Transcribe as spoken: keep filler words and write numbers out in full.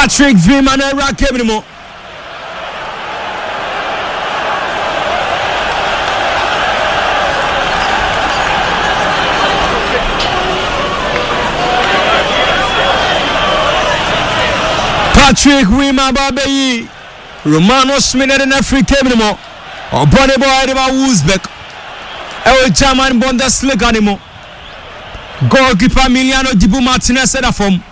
Patrick Vieira na rakem ni mo. Patrick Vieira babeyi Romano Smith na Africa ni mo. Obone boy de ba Uzbek. E o German Bundesliga ni mo. Goalkeeper Emiliano Dibu Martinez da form.